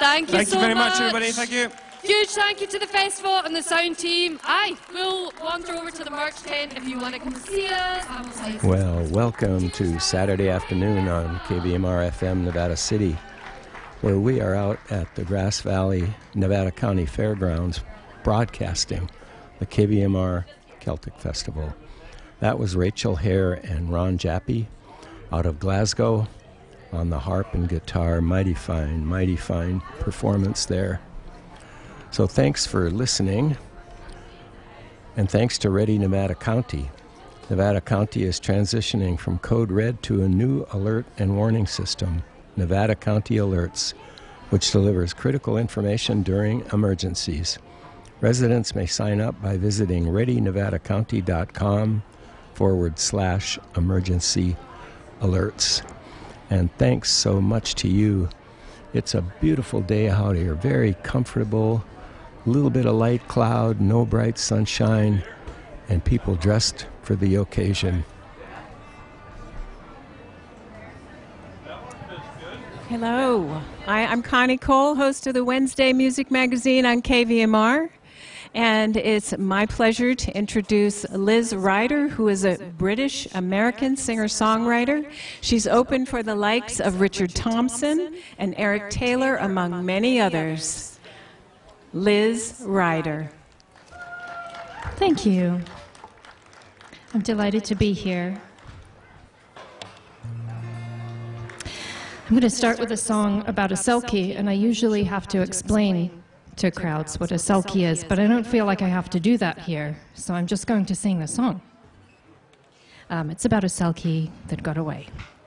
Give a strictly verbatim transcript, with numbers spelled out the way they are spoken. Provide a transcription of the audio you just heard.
Thank you Thank so you very much. much, everybody. Thank you. Huge thank you to the festival and the sound team. Aye, we'll wander over to the merch tent if you want to come see us. Well, welcome to Saturday afternoon on K V M R F M Nevada City, where we are out at the Grass Valley, Nevada County Fairgrounds broadcasting the K V M R Celtic Festival. That was Rachel Hare and Ron Jappy out of Glasgow on the harp and guitar. Mighty fine, mighty fine performance there. So thanks for listening, and thanks to Ready Nevada County. Nevada County is transitioning from Code Red to a new alert and warning system, Nevada County Alerts, which delivers critical information during emergencies. Residents may sign up by visiting readynevadacounty.com forward slash emergency alerts. And thanks so much to you. It's a beautiful day out here, very comfortable. A little bit of light cloud, no bright sunshine, and people dressed for the occasion. Hello, I, I'm Connie Cole, host of the Wednesday Music Magazine on K V M R, and it's my pleasure to introduce Liz Ryder, who is a British-American singer-songwriter. She's opened for the likes of Richard Thompson and Eric Taylor, among many others. Liz Ryder. Thank you. I'm delighted to be here. I'm going to start with a song about a selkie, and I usually have to explain to crowds what a selkie is, but I don't feel like I have to do that here, so I'm just going to sing the song. Um, it's about a selkie that got away.